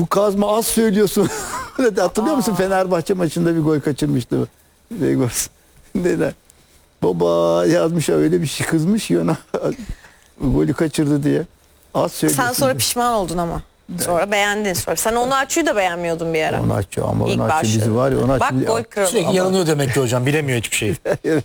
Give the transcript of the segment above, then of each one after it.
bu kazma az söylüyorsun. Hatırlıyor musun? Fenerbahçe maçında bir gol kaçırmıştı. Vegas. Neden? Baba yazmış öyle bir şey, kızmış ya ona. Golü kaçırdı diye. Az söylüyorsun. Sen sonra pişman oldun ama. Sonra beğendin sonra. Sen onu açıyı da beğenmiyordun bir ara. Onu açıyor ama İlk onu açıyor başladı. bizi var ya. Onu Bak açıyor. gol kralı. Sürekli yanılıyor demek ki hocam. Bilemiyor hiçbir şeyi.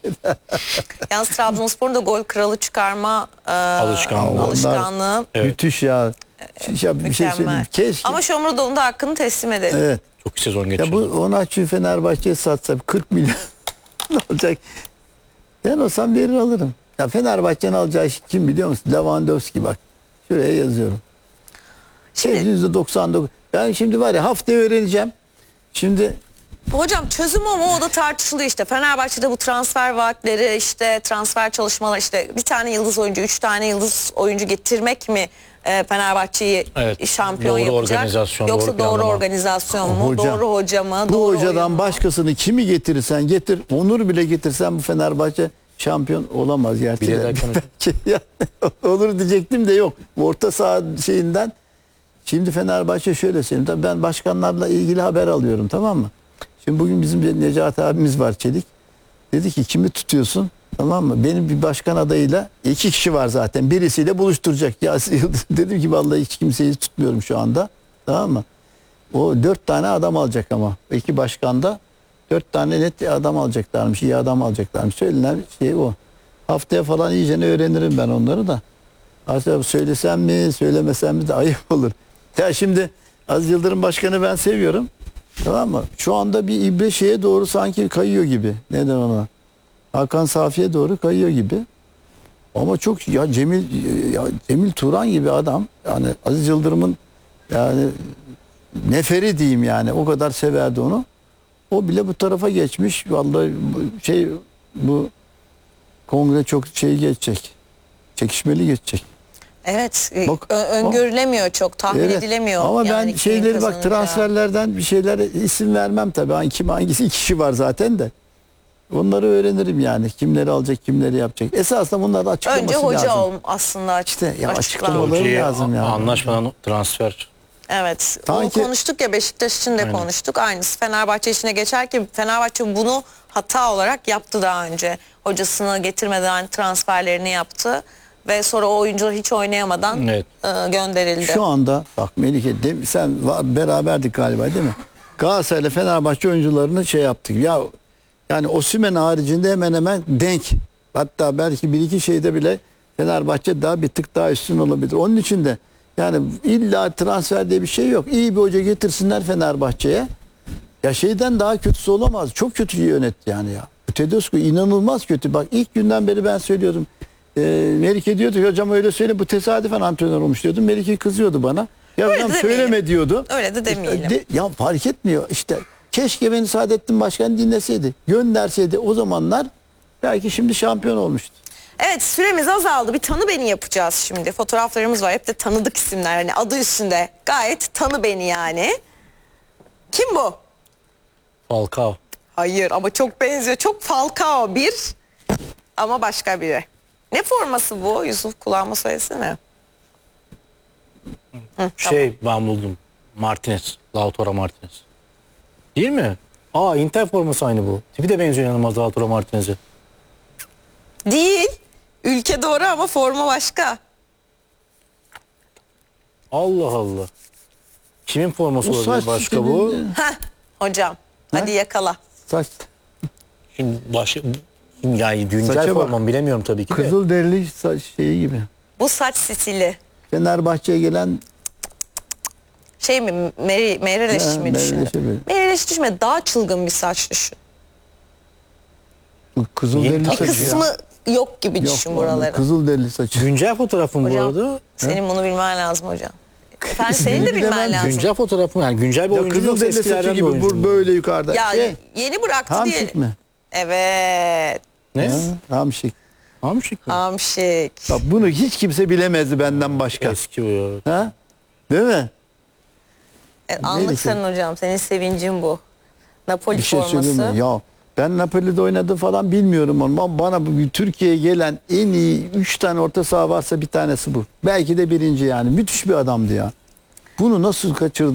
Yalnız Trabzonspor'un da gol kralı çıkarma Alışkanlığı. alışkanlığı Evet. Müthiş ya. Ya bir şey söyleyeyim. mükemmel. Keşke. Ama Şomurodov'un da hakkını teslim edelim. Evet. Çok sezon Ya geçirdi. bu onu açıyor Fenerbahçe'ye satsa 40 milyon ne olacak? Ben olsam verir alırım. Ya Fenerbahçe'nin alacağı şey kim biliyor musun? Lewandowski bak. Şuraya yazıyorum. Şimdi- %99. Ben şimdi var ya haftaya öğreneceğim. Şimdi Hocam çözüm ama o da tartışılıyor işte. Fenerbahçe'de bu transfer vaatleri, işte transfer çalışmaları, işte bir tane yıldız oyuncu, 3 tane yıldız oyuncu getirmek mi Fenerbahçe'yi Evet, şampiyon doğru yapacak? organizasyon, Yoksa doğru doğru planlama. organizasyon mu? Hocam, Doğru hoca mı? bu Doğru hocadan oyun mu? başkasını kimi getirirsen getir, Onur bile getirsen bu Fenerbahçe şampiyon olamaz gerçi. Bile de. derken hocam. Yani olur diyecektim de yok. Orta saha şeyinden. Şimdi Fenerbahçe şöyle söyleyeyim. Tabii ben başkanlarla ilgili haber alıyorum, tamam mı? Şimdi bugün bizim bir Necati abimiz var, Çelik. Dedi ki kimi tutuyorsun? Tamam mı? Benim bir başkan adayıyla 2 kişi var zaten. Birisiyle buluşturacak. Ya dedim ki vallahi hiç kimseyi tutmuyorum şu anda. Tamam mı? O 4 tane adam alacak ama. 2 başkan da 4 tane net adam alacaklarmış. İyi adam alacaklarmış. Söylenen şey o. Haftaya falan iyicene öğrenirim ben onları da. Aslında söylesem mi söylemesem mi de ayıp olur. Ya şimdi Aziz Yıldırım Başkanı ben seviyorum. Tamam mı? Şu anda bir ibre şeye doğru sanki kayıyor gibi. Neden ona? Hakan Safi'ye doğru kayıyor gibi. Ama çok ya Cemil Turan gibi adam. Yani Aziz Yıldırım'ın yani neferi diyeyim yani. O kadar severdi onu. O bile bu tarafa geçmiş. Vallahi bu kongre çok geçecek. Çekişmeli geçecek. Evet. Bak, Öngörülemiyor çok. Tahmin Evet. edilemiyor. Ama yani ben kimin şeyleri bak kazanacağı. transferlerden bir şeylere isim vermem tabii. Hangisi 2 kişi var zaten de. Onları öğrenirim yani. Kimleri alacak, kimleri yapacak. Esasında bunları da açıklaması Önce hoca lazım. aslında İşte ya açıklama. açıklamaları Hocaya lazım yani. anlaşmadan transfer. Evet. Sanki- Onu konuştuk ya, Beşiktaş için de Aynen. konuştuk. Aynısı Fenerbahçe içine geçer ki Fenerbahçe bunu hata olarak yaptı daha önce. Hocasını getirmeden transferlerini yaptı ve sonra o oyuncular hiç oynayamadan Evet. gönderildi. Şu anda bak Melike sen beraberdik galiba değil mi? Galatasaray'la Fenerbahçe oyuncularını şey yaptık. Ya yani Osimhen haricinde hemen hemen denk. Hatta belki bir iki şeyde bile Fenerbahçe daha bir tık daha üstün olabilir. Onun için de yani illa transfer diye bir şey yok. İyi bir hoca getirsinler Fenerbahçe'ye. Ya şeyden daha kötüsü olamaz. Çok kötü yönetti yani ya. Tedesco inanılmaz kötü. Bak ilk günden beri ben söylüyordum. Melike diyordu ki hocam öyle söyle bu tesadüfen antrenör olmuş diyordum. Melike kızıyordu bana. Ya Öyle hocam de söyleme demeyelim. diyordu. Öyle de demeyelim. Ya fark etmiyor işte. Keşke beni Saadettin Başkan dinleseydi. Gönderseydi o zamanlar belki şimdi şampiyon olmuştu. Evet, süremiz azaldı. Bir tanı beni yapacağız şimdi. Fotoğraflarımız var. Hep de tanıdık isimler. Hani adı üstünde. Gayet tanı beni yani. Kim bu? Falcao. Hayır ama çok benziyor. Çok Falcao bir ama başka biri. Ne forması bu? Yusuf kulağıma söylesene. Ben buldum. Martinez. Lautaro Martinez. Değil mi? Aa, Inter forması aynı bu. Tipi de benziyor yanılmaz Lautaro Martinez'e. Değil. Ülke doğru ama forma başka. Allah Allah. Kimin forması O olabilir saç başka bu? stilinde- Heh, hocam. Hadi yakala. Saç Şimdi yani güncel Saça bak. formamı bilemiyorum tabii ki de. kızıl derili saç şeyi gibi. Bu saç stili. Fenerbahçe'ye gelen Şey mi? Mereleş Ha, mi Mereleş'e düşündün? böyle. Mereleş düşme. Daha çılgın bir saç düşün. kızıl Yeni derili tabii Bir saçı. kısmı yok gibi Yok, düşün vallahi buraları. kızıl derili saçı. Güncel fotoğrafım bu Hocam arada. senin bunu bilmen lazım hocam. Efendim senin de Bilemem. bilmen lazım. Güncel fotoğrafım yani güncel bir Ya oyuncu kızıl yoksa derili saçı eskilerden bir gibi oyuncu. bu böyle yukarıda. Ya yeni bıraktı diye. Hamşik mi? Evet. Ne? Ha, Hamşik. Hamşik mi? Hamşik. Bak bunu hiç kimse bilemezdi benden başka. Eski bu ya. Ha? Değil mi? Anlık Neyse. senin hocam. Senin sevincin bu. Napoli Bir şey söyleyeyim forması. mi? Ya ben Napoli'de oynadı falan bilmiyorum ama bana bu Türkiye'ye gelen en iyi 3 tane orta saha varsa bir tanesi bu. Belki de birinci yani. Müthiş bir adamdı ya. Bunu nasıl kaçırdı?